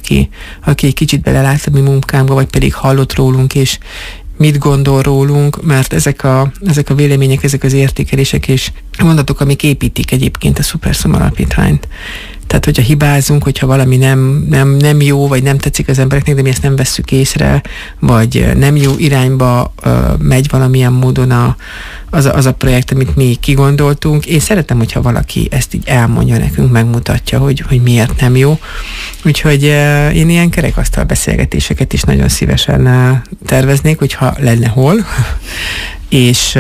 aki egy kicsit belelát a mi munkánkba, vagy pedig hallott rólunk, és mit gondol rólunk, mert ezek a vélemények, ezek az értékelések és mondatok, amik építik egyébként a Supersum Alapítványt. Tehát, hogyha hibázunk, hogyha valami nem jó, vagy nem tetszik az embereknek, de mi ezt nem vesszük észre, vagy nem jó irányba megy valamilyen módon az a projekt, amit mi kigondoltunk. Én szeretem, hogyha valaki ezt így elmondja nekünk, megmutatja, hogy miért nem jó. Úgyhogy én ilyen kerekasztal beszélgetéseket is nagyon szívesen terveznék, hogyha lenne hol. És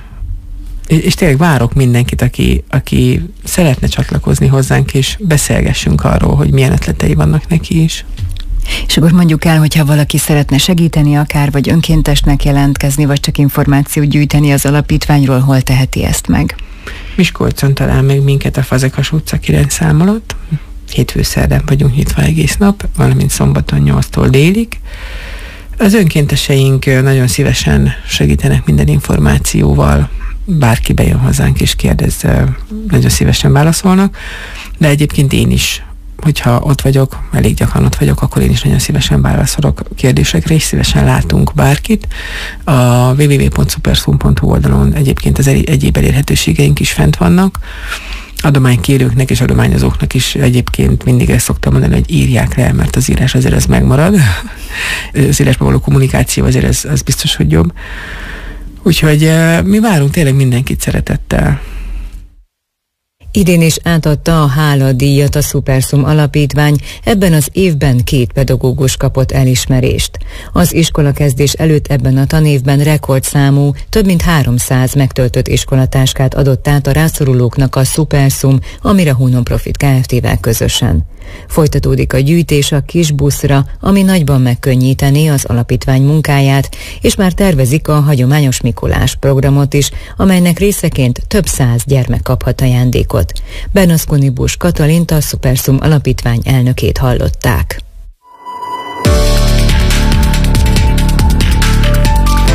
tényleg várok mindenkit, aki szeretne csatlakozni hozzánk, és beszélgessünk arról, hogy milyen ötletei vannak neki is. És akkor mondjuk el, hogyha valaki szeretne segíteni akár, vagy önkéntesnek jelentkezni, vagy csak információt gyűjteni az alapítványról, hol teheti ezt meg? Miskolcon talál meg minket a Fazekas utca 9 szám alatt. Hétfő-szerdán vagyunk nyitva egész nap, valamint szombaton 8-tól délig. Az önkénteseink nagyon szívesen segítenek minden információval, bárki bejön hozzánk és kérdez, nagyon szívesen válaszolnak, de egyébként én is, hogyha ott vagyok, elég gyakran ott vagyok, akkor én is nagyon szívesen válaszolok kérdésekre, és szívesen látunk bárkit. A www.supersum.hu oldalon egyébként az egyéb elérhetőségeink is fent vannak. Adománykérőknek és adományozóknak is egyébként mindig ezt szoktam mondani, hogy írják le, mert az írás azért ez megmarad. Az írásban való kommunikáció azért az biztos, hogy jobb. Úgyhogy mi várunk tényleg mindenkit szeretettel. Idén is átadta a háladíjat a Supersum Alapítvány, ebben az évben 2 pedagógus kapott elismerést. Az iskolakezdés előtt ebben a tanévben rekordszámú, több mint 300 megtöltött iskolatáskát adott át a rászorulóknak a Supersum, a Mirahu Non-Profit Kft-vel közösen. Folytatódik a gyűjtés a kis buszra, ami nagyban megkönnyítené az alapítvány munkáját, és már tervezik a hagyományos Mikulás programot is, amelynek részeként több 100 gyermek kaphat ajándékot. Bernaszkoni-Busch Katalint, a Supersum Alapítvány elnökét hallották.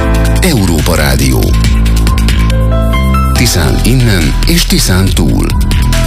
Európa Rádió. Tiszán innen és Tiszán túl.